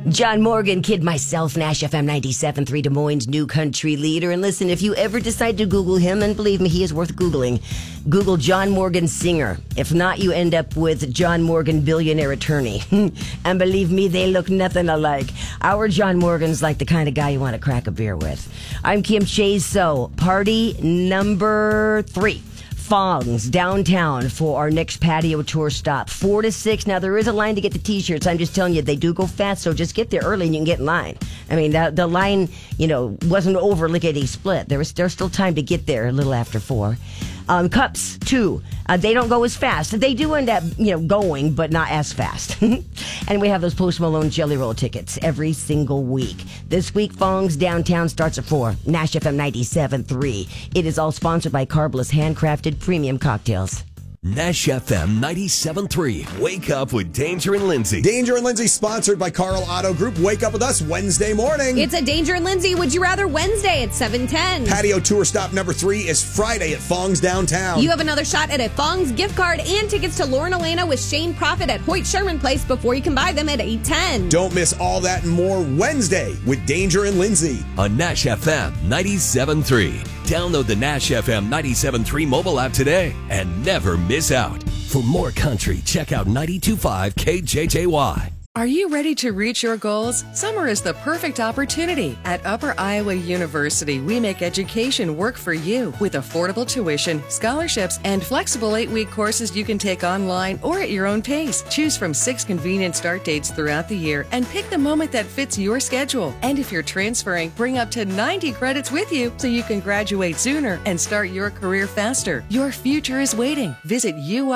John Morgan, Kid Myself, Nash FM 97.3, Des Moines' new country leader. And listen, if you ever decide to Google him, and believe me, he is worth Googling, Google John Morgan singer. If not, you end up with John Morgan billionaire attorney. And believe me, they look nothing alike. Our John Morgan's like the kind of guy you want to crack a beer with. I'm Kim Chazo. Party number 3. Fongs downtown for our next patio tour stop, 4 to 6. Now, there is a line to get the t-shirts. I'm just telling you, they do go fast, so just get there early and you can get in line. I mean, the line, wasn't over lickety split. There's still time to get there a little after 4. Cups, too. They don't go as fast. They do end up, going, but not as fast. And we have those Post Malone Jelly Roll tickets every single week. This week, Fongs Downtown starts at 4. Nash FM 97.3. It is all sponsored by Carbless Handcrafted Premium Cocktails. Nash FM 97.3. Wake up with Danger and Lindsay. Danger and Lindsay, sponsored by Carl Auto Group. Wake up with us Wednesday morning. It's a Danger and Lindsay Would You Rather Wednesday at 7:10. Patio tour stop number 3 is Friday at Fongs Downtown. You have another shot at a Fongs gift card and tickets to Lauren Elena with Shane Prophet at Hoyt Sherman Place before you can buy them at 8:10. Don't miss all that and more Wednesday with Danger and Lindsay on Nash FM 97.3. Download the Nash FM 97.3 mobile app today and never miss out. For more country, check out 92.5 KJJY. Are you ready to reach your goals? Summer is the perfect opportunity. At Upper Iowa University, we make education work for you with affordable tuition, scholarships, and flexible 8-week courses you can take online or at your own pace. Choose from 6 convenient start dates throughout the year and pick the moment that fits your schedule. And if you're transferring, bring up to 90 credits with you so you can graduate sooner and start your career faster. Your future is waiting. Visit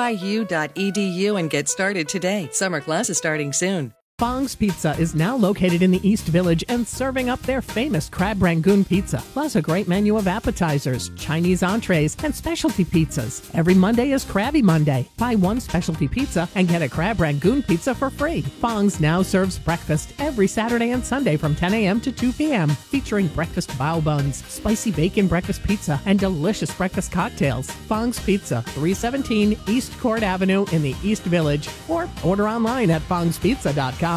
uiu.edu and get started today. Summer classes starting soon. Fongs Pizza is now located in the East Village and serving up their famous Crab Rangoon pizza, plus a great menu of appetizers, Chinese entrees, and specialty pizzas. Every Monday is Krabby Monday. Buy 1 specialty pizza and get a Crab Rangoon pizza for free. Fongs now serves breakfast every Saturday and Sunday from 10 a.m. to 2 p.m., featuring breakfast bao buns, spicy bacon breakfast pizza, and delicious breakfast cocktails. Fongs Pizza, 317 East Court Avenue in the East Village, or order online at fongspizza.com.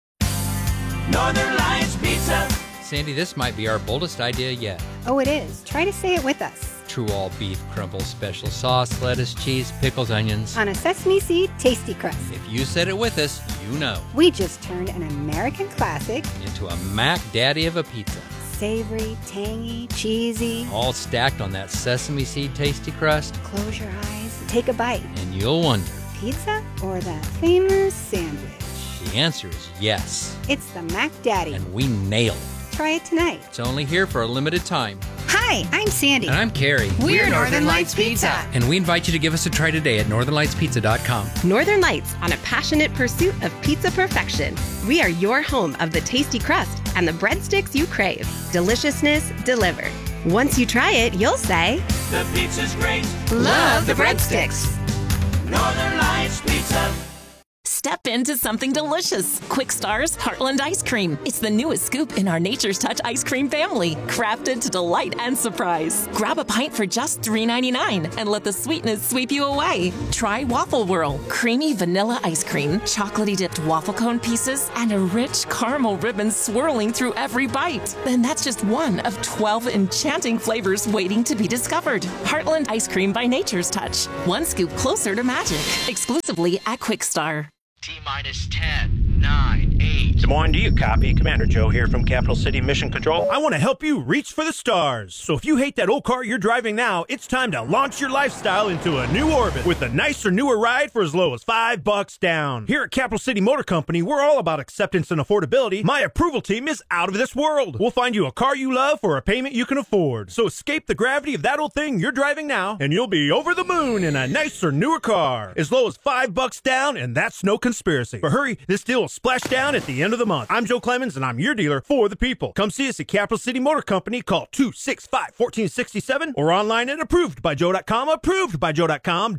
Northern Lights Pizza. Sandy, this might be our boldest idea yet. Oh, it is. Try to say it with us. True all beef crumble special sauce, lettuce, cheese, pickles, onions. On a sesame seed tasty crust. If you said it with us, you know. We just turned an American classic into a Mac Daddy of a pizza. Savory, tangy, cheesy. All stacked on that sesame seed tasty crust. Close your eyes and take a bite. And you'll wonder. Pizza or that famous sandwich? The answer is yes. It's the Mac Daddy. And we nail it. Try it tonight. It's only here for a limited time. Hi, I'm Sandy. And I'm Carrie. We're Northern Lights Pizza. And we invite you to give us a try today at northernlightspizza.com. Northern Lights, on a passionate pursuit of pizza perfection. We are your home of the tasty crust and the breadsticks you crave. Deliciousness delivered. Once you try it, you'll say, the pizza's great. Love the breadsticks. Northern Lights Pizza. Step into something delicious. Quick Star's Heartland Ice Cream. It's the newest scoop in our Nature's Touch ice cream family, crafted to delight and surprise. Grab a pint for just $3.99 and let the sweetness sweep you away. Try Waffle Whirl, creamy vanilla ice cream, chocolatey dipped waffle cone pieces, and a rich caramel ribbon swirling through every bite. Then that's just one of 12 enchanting flavors waiting to be discovered. Heartland Ice Cream by Nature's Touch. One scoop closer to magic. Exclusively at Quick Star. T-minus 10, 9, 8. Des Moines, do you copy? Commander Joe here from Capital City Mission Control. I want to help you reach for the stars. So if you hate that old car you're driving now, it's time to launch your lifestyle into a new orbit with a nicer, newer ride for as low as $5 down. Here at Capital City Motor Company, we're all about acceptance and affordability. My approval team is out of this world. We'll find you a car you love for a payment you can afford. So escape the gravity of that old thing you're driving now, and you'll be over the moon in a nicer, newer car. As low as $5 down, and that's no conspiracy. But hurry, this deal will splash down at the end of the month. I'm Joe Clemens, and I'm your dealer for the people. Come see us at Capital City Motor Company. Call 265-1467 or online at approvedbyjoe.com. Approvedbyjoe.com.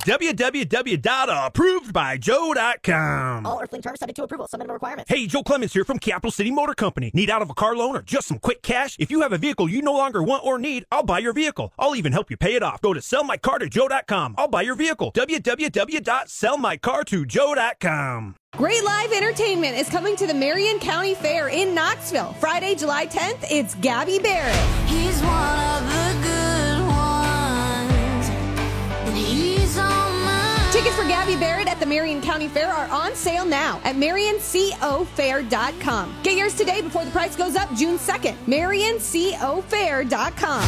www.approvedbyjoe.com. All earthling terms subject to approval. Some minimum requirements. Hey, Joe Clemens here from Capital City Motor Company. Need out of a car loan or just some quick cash? If you have a vehicle you no longer want or need, I'll buy your vehicle. I'll even help you pay it off. Go to sellmycartojoe.com. I'll buy your vehicle. www.sellmycartojoe.com. Great live entertainment is coming to the Marion County Fair in Knoxville. Friday, July 10th, it's Gabby Barrett. He's one of the good ones, and he's on mine. Tickets for Gabby Barrett at the Marion County Fair are on sale now at MarionCOFair.com. Get yours today before the price goes up June 2nd. MarionCOFair.com.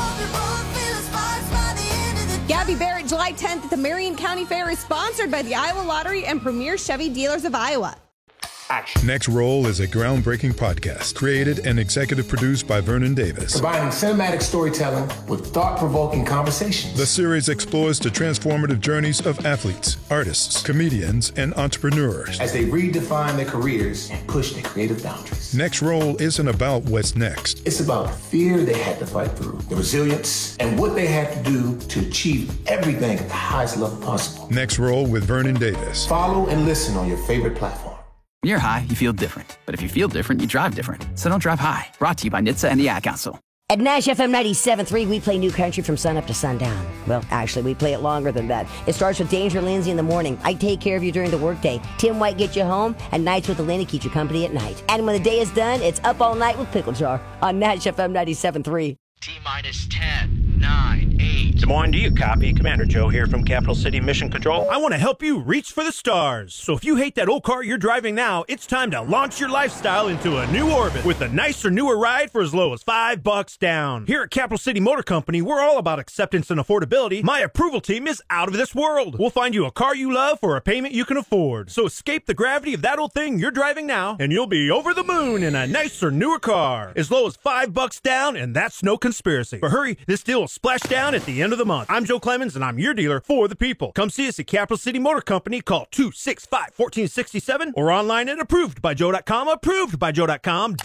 Gabby Barrett, July 10th at the Marion County Fair is sponsored by the Iowa Lottery and Premier Chevy Dealers of Iowa. Next Roll is a groundbreaking podcast created and executive produced by Vernon Davis. Combining cinematic storytelling with thought-provoking conversations. The series explores the transformative journeys of athletes, artists, comedians, and entrepreneurs as they redefine their careers and push their creative boundaries. Next Roll isn't about what's next. It's about the fear they had to fight through, the resilience, and what they had to do to achieve everything at the highest level possible. Next Roll with Vernon Davis. Follow and listen on your favorite platform. When you're high, you feel different. But if you feel different, you drive different. So don't drive high. Brought to you by NHTSA and the Ad Council. At Nash FM 97.3, we play new country from sun up to sundown. Well, actually, we play it longer than that. It starts with Danger Lindsay in the morning. I take care of you during the workday. Tim White gets you home, and Nights with Elena keeps you company at night. And when the day is done, it's Up All Night with Pickle Jar on Nash FM 97.3. T-minus 10, 9, 8. Des Moines, do you copy? Commander Joe here from Capital City Mission Control. I want to help you reach for the stars. So if you hate that old car you're driving now, it's time to launch your lifestyle into a new orbit with a nicer, newer ride for as low as $5 down. Here at Capital City Motor Company, we're all about acceptance and affordability. My approval team is out of this world. We'll find you a car you love for a payment you can afford. So escape the gravity of that old thing you're driving now, and you'll be over the moon in a nicer, newer car. As low as $5 down, and that's no conspiracy. But hurry, this deal will splash down at the end of the month. I'm Joe Clemens, and I'm your dealer for the people. Come see us at Capital City Motor Company. Call 265-1467 or online at approvedbyjoe.com. Approvedbyjoe.com.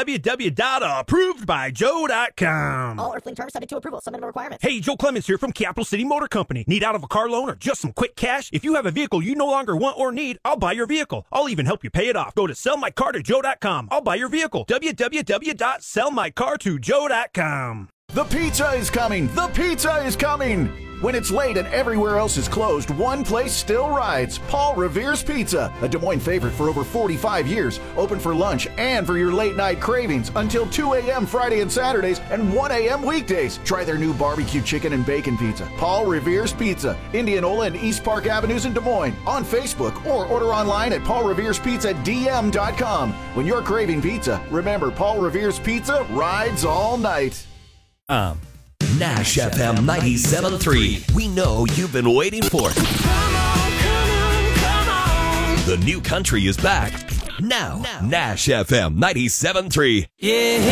www.approvedbyjoe.com. All earthling terms subject to approval. Some minimum requirements. Hey, Joe Clemens here from Capital City Motor Company. Need out of a car loan or just some quick cash? If you have a vehicle you no longer want or need, I'll buy your vehicle. I'll even help you pay it off. Go to sellmycar2joe.com. I'll buy your vehicle. www.sellmycar2joe.com. The pizza is coming! The pizza is coming! When it's late and everywhere else is closed, one place still rides. Paul Revere's Pizza, a Des Moines favorite for over 45 years. Open for lunch and for your late night cravings until 2 a.m. Friday and Saturdays and 1 a.m. weekdays. Try their new barbecue chicken and bacon pizza. Paul Revere's Pizza, Indianola and East Park Avenues in Des Moines. On Facebook or order online at paulreverespizzadm.com. When you're craving pizza, remember Paul Revere's Pizza rides all night. Nash FM 97.3. We know you've been waiting for it. Come on. The new country is back now. Nash FM 97.3. Yeah.